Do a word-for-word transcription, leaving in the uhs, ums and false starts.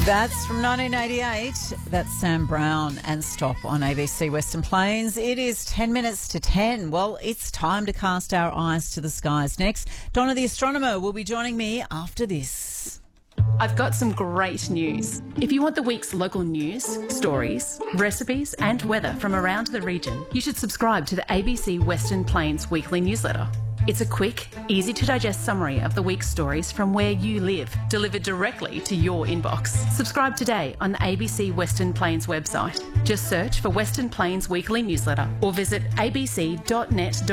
That's from nineteen eighty-eight. That's Sam Brown and Stop on A B C Western Plains. It is ten minutes to ten. Well, it's time to cast our eyes to the skies next. Donna the astronomer will be joining me after this. I've got some great news. If you want the week's local news, stories, recipes and weather from around the region, you should subscribe to the A B C Western Plains weekly newsletter. It's a quick, easy-to-digest summary of the week's stories from where you live, delivered directly to your inbox. Subscribe today on the A B C Western Plains website. Just search for Western Plains Weekly Newsletter or visit a b c dot net dot a u.